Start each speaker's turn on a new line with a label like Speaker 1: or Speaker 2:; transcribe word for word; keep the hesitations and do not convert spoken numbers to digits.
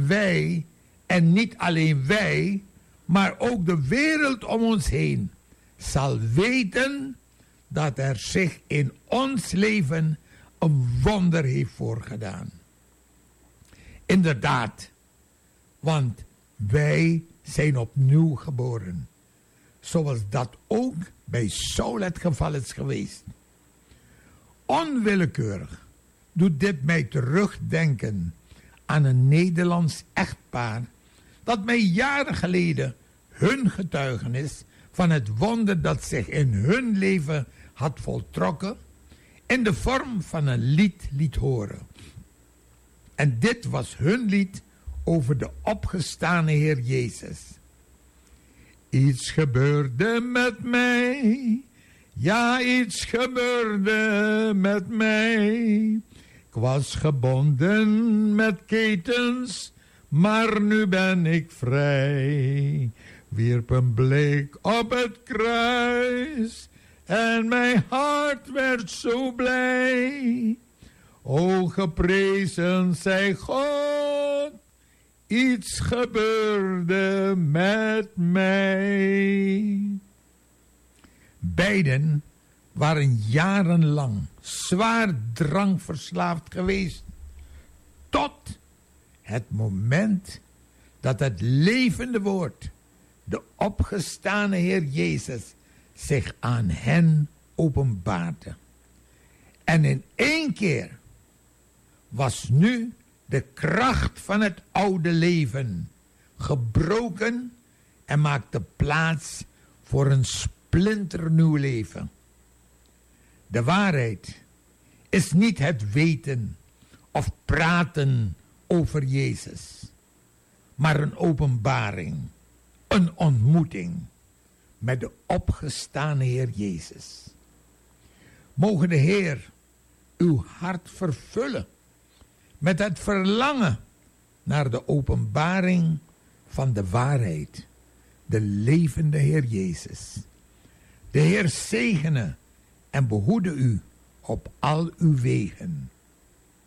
Speaker 1: wij, en niet alleen wij, maar ook de wereld om ons heen, zal weten dat er zich in ons leven een wonder heeft voorgedaan. Inderdaad, want wij zijn opnieuw geboren. Zoals dat ook bij Saul het geval is geweest. Onwillekeurig doet dit mij terugdenken aan een Nederlands echtpaar dat mij jaren geleden hun getuigenis van het wonder dat zich in hun leven had voltrokken in de vorm van een lied liet horen. En dit was hun lied over de opgestane Heer Jezus. Iets gebeurde met mij, ja, iets gebeurde met mij. Ik was gebonden met ketens, maar nu ben ik vrij. Wierp een blik op het kruis en mijn hart werd zo blij. O, geprezen zij God, iets gebeurde met mij. Beiden waren jarenlang zwaar drankverslaafd geweest. Tot het moment dat het levende woord, de opgestane Heer Jezus, zich aan hen openbaarde. En in één keer was nu de kracht van het oude leven gebroken en maakte plaats voor een splinternieuw leven. De waarheid is niet het weten of praten over Jezus, maar een openbaring, een ontmoeting met de opgestane Heer Jezus. Mogen de Heer uw hart vervullen met het verlangen naar de openbaring van de waarheid, de levende Heer Jezus. De Heer zegene en behoede u op al uw wegen.